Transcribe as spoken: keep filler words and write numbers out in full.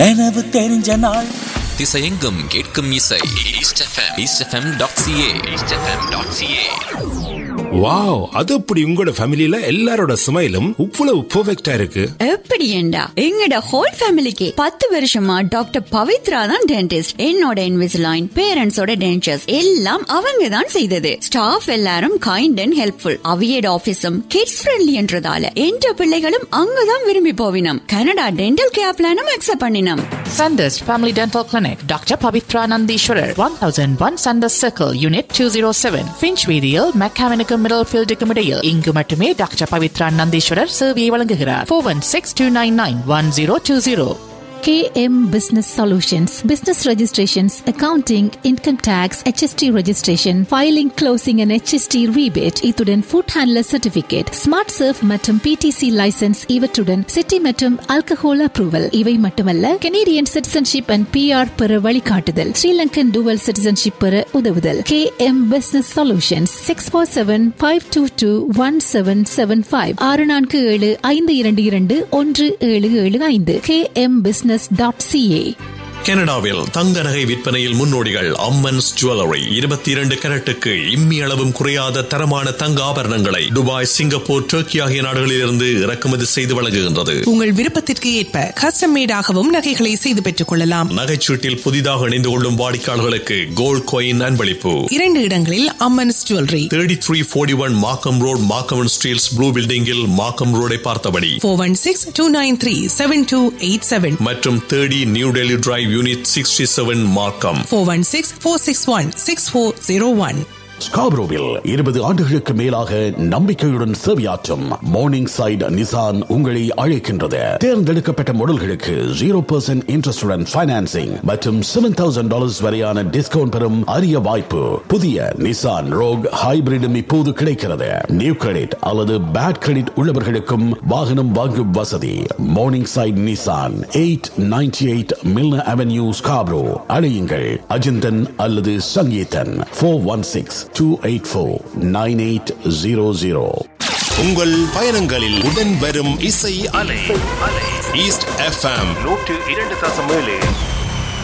எனக்கு தெரிஞ்ச நாள் திசையெங்கும் கேட்கும் இசை east FM east FM dot CA east FM dot CA. Wow, அது அப்படி உங்களோட ஃபேமிலில எல்லாரோட ஸ்மைலும் இவ்வளவு பெர்ஃபெக்ட்டா இருக்கு. எப்படி ஏண்டா எங்கட ஹோல் ஃபேமிலிக்கு பத்து வருஷமா டாக்டர் பவித்ரா தான் டென்டிஸ்ட். என்னோட இன்விசிலைன், பேரண்ட்ஸோட டென்டர்ஸ் எல்லாம் அவங்க தான் செய்தது. ஸ்டாஃப் எல்லாரும் kind and helpful. அவியட் ஆபீஸும் kids friendly என்றதால என்ற பிள்ளைகளும் அங்கதான் விரும்பி போவினம். கனடா டென்டல் கேர் பிளானும் அக்செப்ட் பண்ணினோம். Sanders Family Dental Clinic, Doctor Pavitra Nandishwarar, one thousand one Sanders Circle, Unit two oh seven, Finchweedial, Mechanical Middlefield Comedial. இங்கு மட்டுமே டாக்டர் பவித்ரா நந்தீஸ்வரர் சேவையை வழங்குகிறார். four one six two nine nine one zero two zero. K M Business Solutions, business registrations, accounting, income tax, H S T registration, filing, closing and H S T rebate, இத்துடன் food handler certificate, smart surf மற்றும் P T C license, இவற்றுடன் city மற்றும் alcohol approval. இவை மட்டுமல்ல, Canadian citizenship and P R பெற வழிகாட்டுதல், Sri Lankan dual citizenship பெற உதவுதல். K M Business Solutions, six four seven five two two one seven seven five, ஆறு நான்கு ஏழு ஐந்து இரண்டு இரண்டு ஒன்று ஏழு ஏழு ஐந்து. K M Business dot C A. கனடாவில் தங்க நகை விற்பனையில் முன்னோடிகள் அம்மன்ஸ் ஜுவல்லரி. இருபத்தி இரண்டு கரட்டுக்கு இம்மி அளவும் குறையாத தரமான தங்க ஆபரணங்களை துபாய், சிங்கப்பூர், டர்க்கி ஆகிய நாடுகளிலிருந்து இறக்குமதி செய்து வழங்குகின்றது. உங்கள் விருப்பத்திற்கு ஏற்ப கஸ்டம் மேடாகவும் நகைகளை செய்து பெற்றுக் கொள்ளலாம். நகைச்சீட்டில் புதிதாக இணைந்து கொள்ளும் வாடிக்கையாளர்களுக்கு கோல்ட் காயின் அன்பளிப்பு. இரண்டு இடங்களில் Ammans jewellery. Thirty three forty one மார்க்கம் ரோட், மார்க்கம் ஸ்டீல்ஸ் ப்ளூ பில்டிங்கில் மார்க்கம் ரோடை பார்த்தபடி. Four one six two nine three seven two eight seven மற்றும் thirty new Delhi drive unit sixty-seven மார்க்கம். four one six four six one six four zero one. ஸ்காப்ரோவில் இருபது ஆண்டுகளுக்கு மேலாக நம்பிக்கையுடன் சேவையாற்றும் மார்னிங் சைட் நிசான் உங்களை அழைக்கின்றது. தேர்ந்தெடுக்கப்பட்ட மாடல்களுக்கு ஜீரோ பர்சன்ட் இன்ட்ரெஸ்டுடன் பைனான்சிங் மற்றும் செவன் தௌசண்ட் டாலர்ஸ் வரையான டிஸ்கவுண்ட் பெறும் அரிய வாய்ப்பு. புதிய நிசான் ரோக் ஹைபிரிடும் இப்போது கிடைக்கிறது. நியூ கிரெடிட் அல்லது பேட் கிரெடிட் உள்ளவர்களுக்கும் வாகனம் வாங்கும் வசதி. Morning side Nissan, eight ninety eight Milner avenue, Scarborough. அழையுங்கள் அஜிந்தன் அல்லது Sangeethan. Four one six two eight four nine eight zero zero. உங்கள் பயணங்களில் உடன் வரும் இசை அலை ஈஸ்ட் எஃப்எம் நூற்று இரண்டு தசம் ஏழு.